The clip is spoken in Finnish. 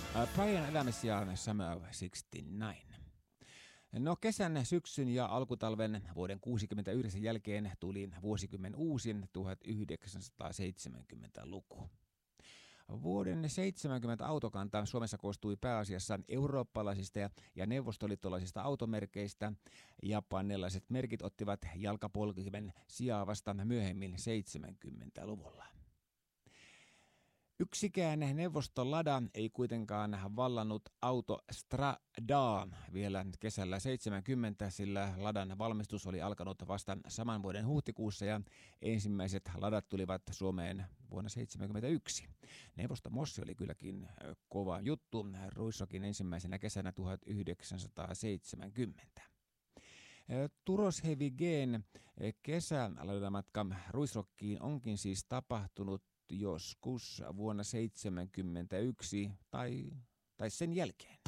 Brian Adams ja Summer 69. No kesän, syksyn ja alkutalven vuoden 1969 jälkeen tuli vuosikymmen uusin 1970-luku. Vuoden 70 autokanta Suomessa koostui pääasiassa eurooppalaisista ja neuvostoliittolaisista automerkeistä. Japanilaiset merkit ottivat jalkapolkimen sijaa vasta myöhemmin 70-luvulla. Yksikään Neuvostolada ei kuitenkaan vallannut autostradaa vielä kesällä 70, sillä ladan valmistus oli alkanut vasta saman vuoden huhtikuussa ja ensimmäiset ladat tulivat Suomeen vuonna 1971. Neuvostomossi oli kylläkin kova juttu Ruisrokin ensimmäisenä kesänä 1970. Turos Heavy G:n kesäladamatka Ruisrockiin onkin siis tapahtunut joskus vuonna 1971 tai sen jälkeen.